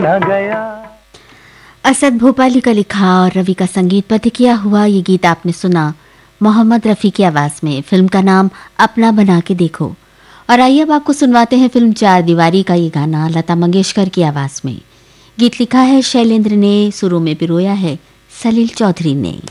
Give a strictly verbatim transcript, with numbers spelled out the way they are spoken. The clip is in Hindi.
न गया। असद भोपाली का लिखा और रवि का संगीत पद किया हुआ ये गीत आपने सुना मोहम्मद रफ़ी की आवाज में। फिल्म का नाम अपना बना के देखो। और आइए अब आपको सुनवाते हैं फिल्म चार दीवारी का ये गाना लता मंगेशकर की आवाज में। गीत लिखा है शैलेंद्र ने, सुरों में पिरोया है सलील चौधरी ने।